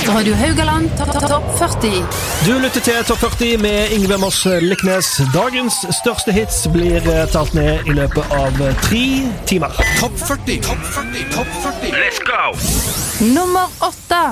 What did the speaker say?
Radio Haugaland Topp 40. Du lytter til Topp 40 med Yngve Moss Liknes. Dagens største hits blir talt ned i løpet av 3 timer. Topp 40. Let's go! Nummer 8.